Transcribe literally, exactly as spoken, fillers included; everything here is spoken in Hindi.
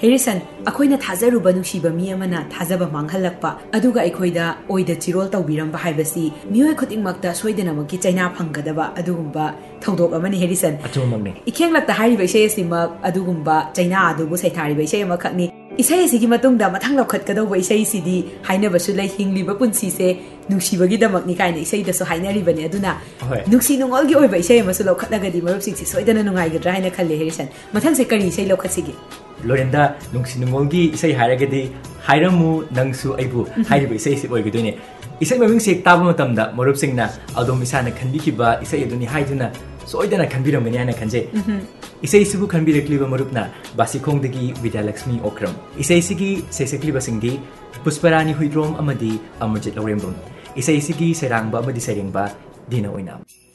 Harrison, akoina thazaruba nusiba mi amana thazaba manghalakpa aduga aikoida oida chirol tawbiramba haibasi mioi khotingmakta soidanamaki chaina phanggadaba adugumba thodok amani Harrison achumamne ikenglakta hariba isai asima adugumba chaina adubu saithariba isai amakhakni isai asigi matungda mathang lokhatkadoba isai sidi hainabasu lai hingliba punsi se nusiबगी दमकनी कायने इसै दसो हाइनरिबने अदुना नुक्सी नुंगलगी ओइबा इसै मसु लौखतगदी मरुपसिंगसि सोइदना नुंगाइगद्रा हाइना खल्ले हेरिसन मथंगसे करी इसै लौखतसिगी लोरेंदा नुंगसी नुंगलगी इसै हाइरगदी हाइरमु नंगसु अइबु हाइरिबा इसै सि ओइगदोने इसै ममिंगसे ताबा मतमदा मरुपसिंगना अदोम इसाना खनबिखिबा इसै अदुनि हाइदुना सोइदना खनबिरमगनी हाइना खनजे इसै सिबु खनबिरक्लिबा मरुपना बासिखोंगदगी विद्यालक्ष्मी ओक्रम इसै सिगी सेसेक्लिबा सिंगदी पुष्परानी हुइद्रोम अमदी अमरजित लौरेंबम इसै सिगी सेरांगबा अमदी सेरेंगबा दिना ओइना